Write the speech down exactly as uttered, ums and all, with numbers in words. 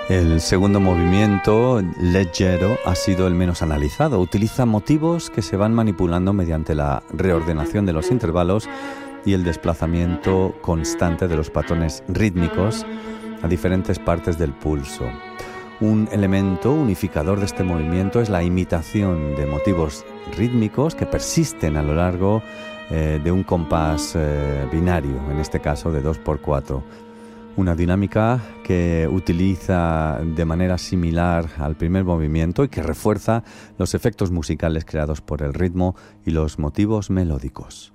El segundo movimiento, leggero, ha sido el menos analizado. Utiliza motivos que se van manipulando mediante la reordenación de los intervalos y el desplazamiento constante de los patrones rítmicos a diferentes partes del pulso. Un elemento unificador de este movimiento es la imitación de motivos rítmicos que persisten a lo largo eh, de un compás eh, binario, en este caso de dos por cuatro. Una dinámica que utiliza de manera similar al primer movimiento y que refuerza los efectos musicales creados por el ritmo y los motivos melódicos.